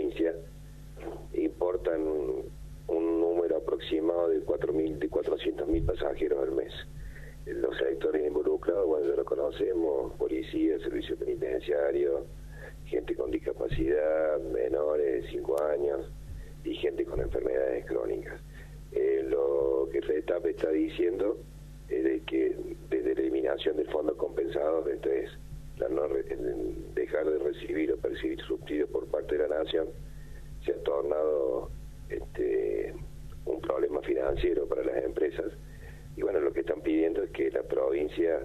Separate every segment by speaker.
Speaker 1: provincia importan un número aproximado de 400.000 pasajeros al mes. Los sectores involucrados, bueno, ya lo conocemos: policía, servicio penitenciario, gente con discapacidad, menores de 5 años y gente con enfermedades crónicas. Lo que FEDETAP está diciendo es de que desde la eliminación del fondo compensador, entonces dejar de recibir o percibir subsidios por parte de la nación, se ha tornado un problema financiero para las empresas. Y bueno, lo que están pidiendo es que la provincia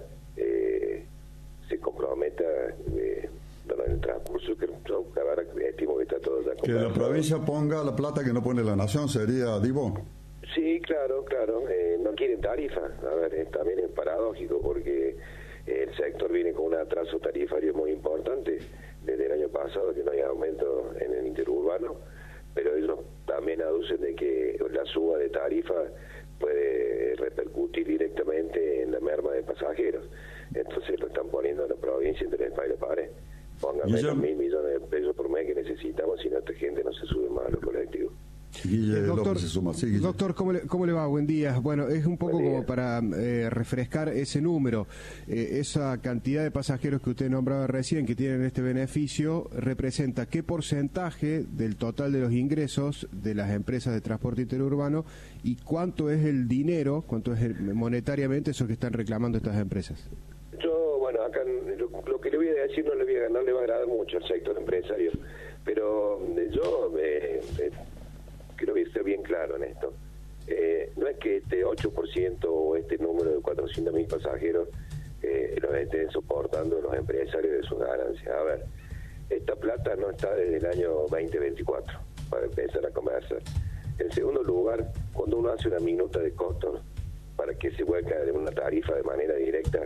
Speaker 1: se comprometa en el transcurso, que ahora estimo que está todo ya
Speaker 2: que la provincia ponga la plata que no pone la nación, sería, Divo.
Speaker 1: Sí, claro, no quieren tarifa. A ver, también es paradójico, porque el sector viene con un atraso tarifario muy importante desde el año pasado, que no hay aumento en el interurbano, pero ellos también aducen de que la suba de tarifa puede repercutir directamente en la merma de pasajeros. Entonces lo están poniendo a la provincia entre el país y la pared. Póngame los 1.000 millones de pesos por mes que necesitamos, si no, esta gente no se sube más a los colectivos.
Speaker 3: Doctor, ¿cómo le va? Buen día. Bueno, es un poco como para refrescar ese número. Esa cantidad de pasajeros que usted nombraba recién que tienen este beneficio, ¿representa qué porcentaje del total de los ingresos de las empresas de transporte interurbano y cuánto es el dinero, cuánto es monetariamente eso que están reclamando estas empresas?
Speaker 1: Bueno, acá lo que le voy a decir no le va a agradar mucho al sector empresario, pero yo creo que estoy bien claro en esto. No es que este 8% o este número de 400.000 pasajeros los estén soportando los empresarios de sus ganancias. A ver, esta plata no está desde el año 2024 para empezar a conversar. En segundo lugar, cuando uno hace una minuta de costos para que se vuelca en una tarifa de manera directa,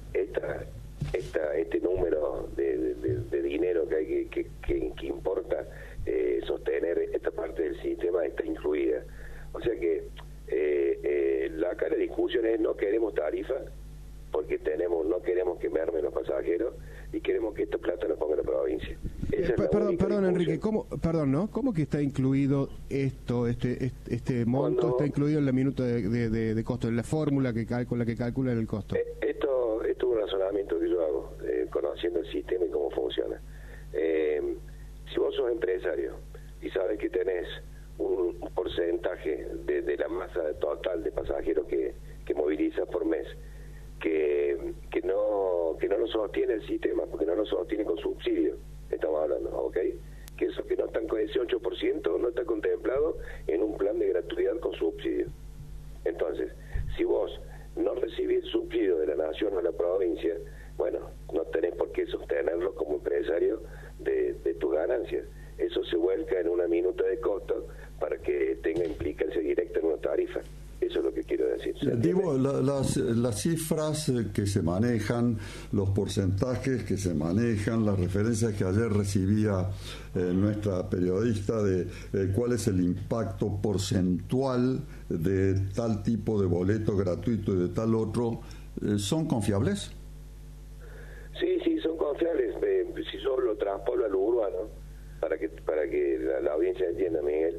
Speaker 1: este número de dinero que importa sostener esta parte del sistema está incluida. O sea que acá la discusión es: no queremos tarifa porque no queremos que mermen los pasajeros y queremos que esta plata la ponga la provincia.
Speaker 3: Perdón Enrique, ¿cómo que está incluido esto, este monto está incluido en la minuta de costo, en la fórmula con la que calculan el costo?
Speaker 1: Esto es un razonamiento que yo hago, conociendo el sistema y cómo funciona. Si vos sos empresario y sabes que tenés un porcentaje de la masa total de pasajeros que movilizas por mes, que no lo sostiene el sistema, porque no lo sostiene con subsidio, estamos hablando, ¿ok? Que eso que no están con ese 8% no está contemplado en un plan de gratuidad con subsidio. Entonces, si vos no recibís subsidio de la nación o de la provincia, bueno, no tenés por qué sostenerlo como empresario de tus ganancias. Eso se vuelca en una minuta de costo para que tenga implicancia directa en una tarifa. Eso es lo que quiero decir.
Speaker 2: Digo, las cifras que se manejan, los porcentajes que se manejan, las referencias que ayer recibía nuestra periodista de cuál es el impacto porcentual de tal tipo de boleto gratuito y de tal otro, ¿son confiables? Sí,
Speaker 1: son confiables. Si yo lo transpolo a lo urbano, para que la audiencia entienda, Miguel,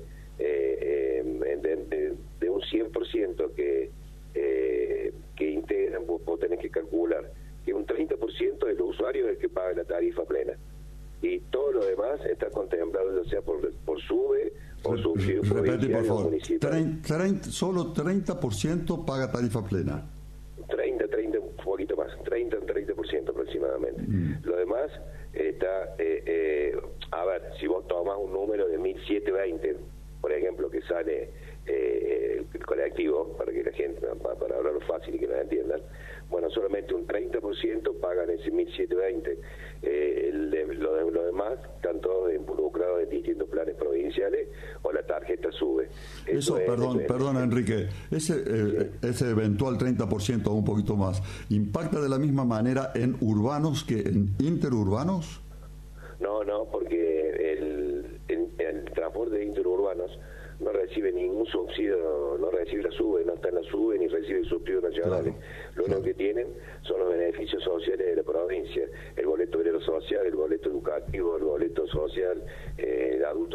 Speaker 1: de un 100% que integran, vos tenés que calcular que un 30% del usuario es el que paga la tarifa plena, y todo lo demás está contemplado ya sea por SUBE o subsidio provincial o municipal.
Speaker 2: Solo 30% paga tarifa plena.
Speaker 1: 30, un poquito más, 30% aproximadamente. Lo demás está, a ver, si vos tomás un número de 1.720, por ejemplo, que sale el colectivo, para que la gente, para hablarlo fácil y que nos entiendan, bueno, solamente un 30% pagan ese 1.720. Lo demás están todos involucrados en distintos planes provinciales o la tarjeta SUBE.
Speaker 2: Eso, perdón Enrique, ese eventual 30% o un poquito más, ¿impacta de la misma manera en urbanos que en interurbanos?
Speaker 1: No, porque el transporte de interurbanos no recibe ningún subsidio, no recibe la SUBE, no está en la SUBE ni recibe subsidios nacionales. Lo único que tienen son los beneficios sociales de la provincia: el boleto obrero social, el boleto educativo, el boleto social, el adulto